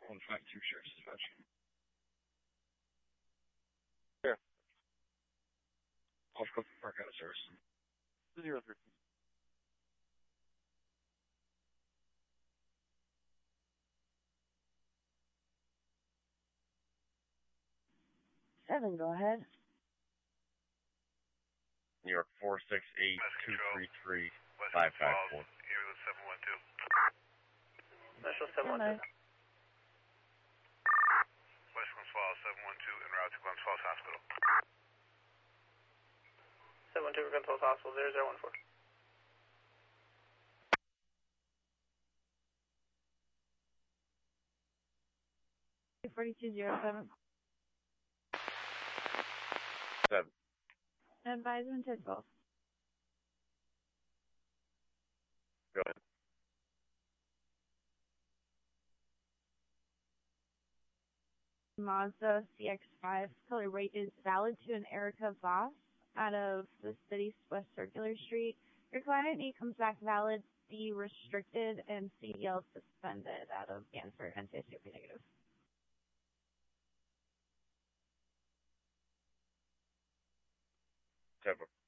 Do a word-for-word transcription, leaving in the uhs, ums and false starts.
one five two Sheriff's Dispatch. Here. Off Cliff Park out of service. Zero three. Seven, go ahead. New York four six eight two three three five five four. Area seven one two. National seven one two. West Glens Falls seven one two en route to Glens Falls Hospital. seven one two for Glens Falls Hospital, zero zero one four. forty-two zero seven. Seven. Advisement to twelve. Go ahead. Mazda C X five color rate is valid to an Erica Voss out of the city's West Circular Street. Your client A comes back valid, D restricted, and C D L suspended out of Ganser and C S U P negative. Temper.